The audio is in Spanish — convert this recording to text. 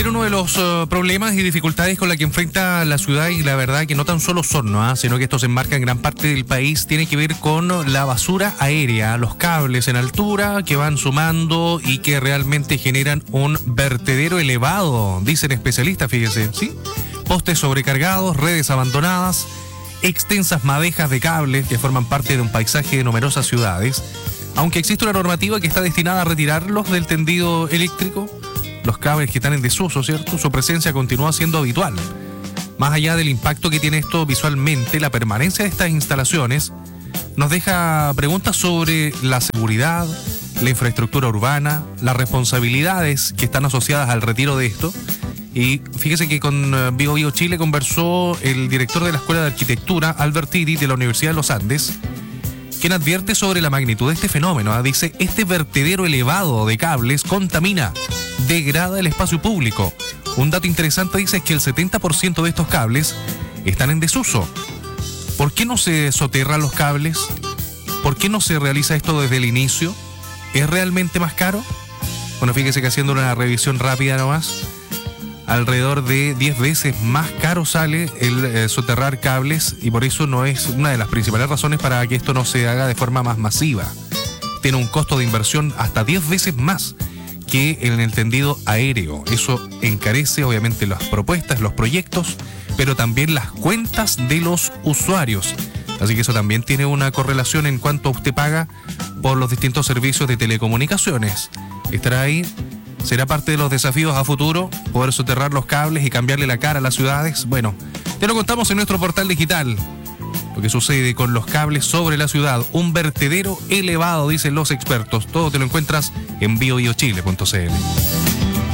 Pero uno de los problemas y dificultades con la que enfrenta la ciudad, y la verdad que no tan solo son, ¿no? Sino que esto se enmarca en gran parte del país, tiene que ver con la basura aérea, los cables en altura que van sumando y que realmente generan un vertedero elevado, dicen especialistas, fíjense, ¿sí? Postes sobrecargados, redes abandonadas, extensas madejas de cables que forman parte de un paisaje de numerosas ciudades. Aunque existe una normativa que está destinada a retirarlos del tendido eléctrico, los cables que están en desuso, ¿cierto? Su presencia continúa siendo habitual. Más allá del impacto que tiene esto visualmente, la permanencia de estas instalaciones nos deja preguntas sobre la seguridad, la infraestructura urbana, las responsabilidades que están asociadas al retiro de esto. Y fíjese que con Bio Bio Chile conversó el director de la Escuela de Arquitectura, Albert Tiri, de la Universidad de los Andes, quien advierte sobre la magnitud de este fenómeno. Dice, este vertedero elevado de cables contamina, degrada el espacio público. Un dato interesante dice es que el 70% de estos cables están en desuso. ¿Por qué no se soterran los cables? ¿Por qué no se realiza esto desde el inicio? ¿Es realmente más caro? Bueno, fíjese que haciendo una revisión rápida nomás, alrededor de 10 veces más caro sale el soterrar cables, y por eso no es una de las principales razones para que esto no se haga de forma más masiva. Tiene un costo de inversión hasta 10 veces más que en el tendido aéreo. Eso encarece obviamente las propuestas, los proyectos, pero también las cuentas de los usuarios. Así que eso también tiene una correlación en cuanto usted paga por los distintos servicios de telecomunicaciones. Estará ahí. ¿Será parte de los desafíos a futuro poder soterrar los cables y cambiarle la cara a las ciudades? Bueno, te lo contamos en nuestro portal digital. Lo que sucede con los cables sobre la ciudad, un vertedero elevado, dicen los expertos. Todo te lo encuentras en biobiochile.cl.